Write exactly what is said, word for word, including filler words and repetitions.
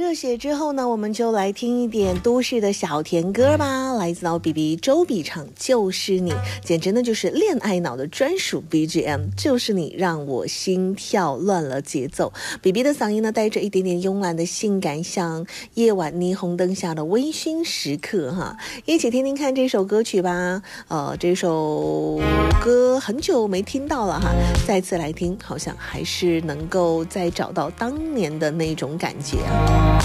热血之后呢，我们就来听一点都市的小甜歌吧，来自脑 B B 周笔畅就是你，简直呢就是恋爱脑的专属 B G M， 就是你让我心跳乱了节奏。 B B 的嗓音呢带着一点点慵懒的性感，像夜晚霓虹灯下的微醺时刻哈，一起听听看这首歌曲吧。呃，这首歌很久没听到了哈，再次来听好像还是能够再找到当年的那种感觉啊。